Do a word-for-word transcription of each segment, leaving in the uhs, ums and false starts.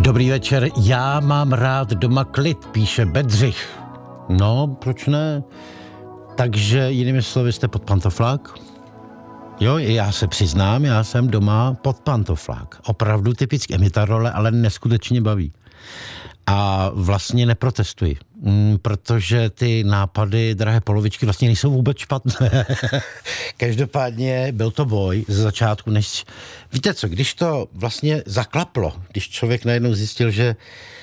Dobrý večer, já mám rád doma klid, píše Bedřich. No, proč ne? Takže jinými slovy jste pod pantoflák? Jo, já se přiznám, já jsem doma pod pantoflák. Opravdu typicky, mě ta role ale neskutečně baví. A vlastně neprotestuji, protože ty nápady drahé polovičky vlastně nejsou vůbec špatné. Každopádně byl to boj ze začátku, než... Víte co, když to vlastně zaklaplo, když člověk najednou zjistil, že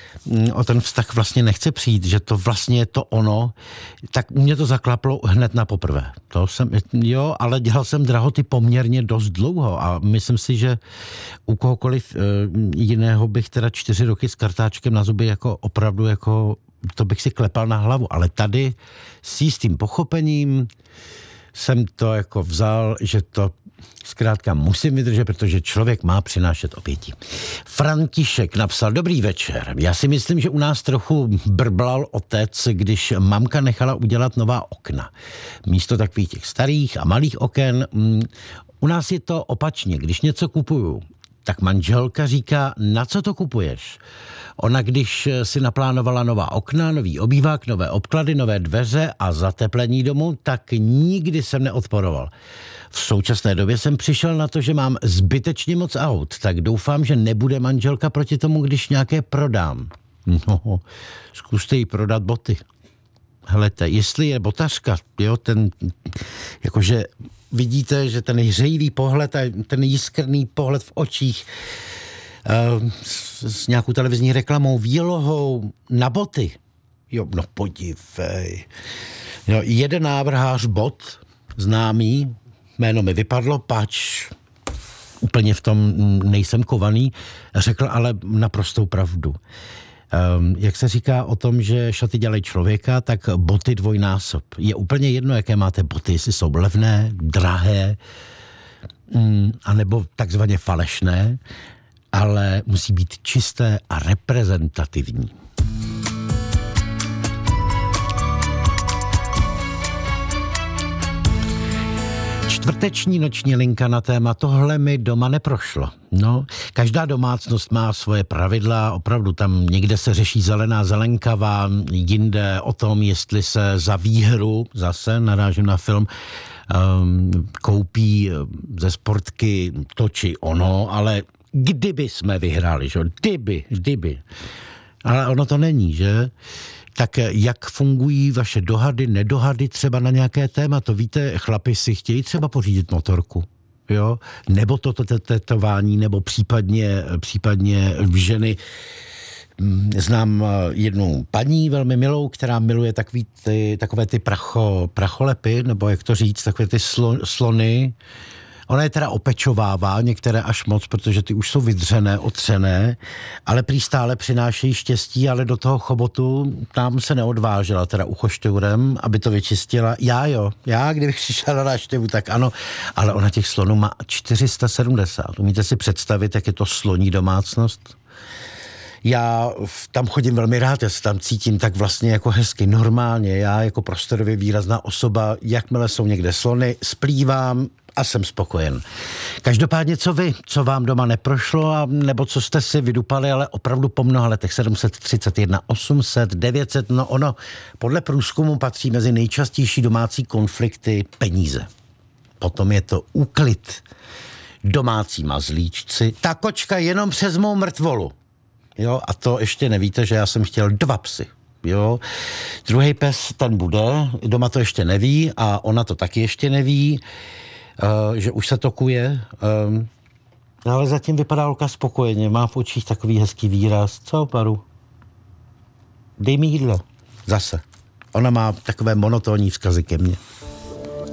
o ten vztah vlastně nechce přijít, že to vlastně je to ono, tak mě to zaklaplo hned na poprvé. To jsem, jo, ale dělal jsem drahoty poměrně dost dlouho a myslím si, že u kohokoliv e, jiného bych teda čtyři roky s kartáčkem na zuby jako opravdu jako, to bych si klepal na hlavu, ale tady s jistým pochopením jsem to jako vzal, že to zkrátka musím vydržet, protože člověk má přinášet oběti. František napsal, dobrý večer. Já si myslím, že u nás trochu brblal otec, když mamka nechala udělat nová okna. Místo takových těch starých a malých oken, u nás je to opačně. Když něco kupuju, tak manželka říká, na co to kupuješ? Ona, když si naplánovala nová okna, nový obývák, nové obklady, nové dveře a zateplení domu, tak nikdy jsem neodporoval. V současné době jsem přišel na to, že mám zbytečně moc aut, tak doufám, že nebude manželka proti tomu, když nějaké prodám. No, zkuste jí prodat boty. Helejte, jestli je botařka, jo, ten, jakože vidíte, že ten hřejivý pohled a ten jiskrný pohled v očích uh, s, s nějakou televizní reklamou, výlohou na boty. Jo, no podívej. Jo, jeden návrhář bot, známý, jméno mi vypadlo, pač úplně v tom nejsem kovaný, řekl ale naprostou pravdu. Um, jak se říká o tom, že šaty dělají člověka, tak boty dvojnásob. Je úplně jedno, jaké máte boty, jestli jsou levné, drahé, um, anebo takzvaně falešné, ale musí být čisté a reprezentativní. Čtvrteční noční linka na téma tohle mi doma neprošlo. No, každá domácnost má svoje pravidla, opravdu tam někde se řeší zelená zelenkava, jinde o tom, jestli se za výhru, zase narážím na film, um, koupí ze sportky to či ono, ale kdyby jsme vyhráli, že? Kdyby, kdyby. Ale ono to není, že? Tak jak fungují vaše dohady, nedohady třeba na nějaké téma? To víte, chlapi si chtějí třeba pořídit motorku, jo? Nebo toto tetování, nebo případně, případně ženy. Znám jednu paní velmi milou, která miluje takový ty, takové ty pracho, pracholepy, nebo jak to říct, takové ty slo, slony. Ona je teda opečovává, některé až moc, protože ty už jsou vydřené, otřené, ale prý stále přinášejí štěstí, ale do toho chobotu tam se neodvážela, teda uchošťourem, aby to vyčistila. Já jo, já kdybych přišel na návštěvu, tak ano, ale ona těch slonů má čtyři sta sedmdesát. Umíte si představit, jak je to sloní domácnost? Já tam chodím velmi rád, já se tam cítím tak vlastně jako hezky, normálně. Já jako prostorově výrazná osoba, jakmile jsou někde slony, splývám a jsem spokojen. Každopádně, co vy, co vám doma neprošlo, a nebo co jste si vydupali, ale opravdu po mnoha letech, sedm set třicet jedna, osm set, devět set, no ono, podle průzkumu patří mezi nejčastější domácí konflikty peníze. Potom je to úklid, domácí mazlíčci, ta kočka jenom přes mou mrtvolu. Jo, a to ještě nevíte, že já jsem chtěl dva psy. Jo, druhý pes, ten bude, doma to ještě neví a ona to taky ještě neví, uh, že už se to kuje, um, ale zatím vypadá holka spokojeně, má v očích takový hezký výraz. Co, Paru? Dej mi jídlo. Zase. Ona má takové monotónní vzkazy ke mně.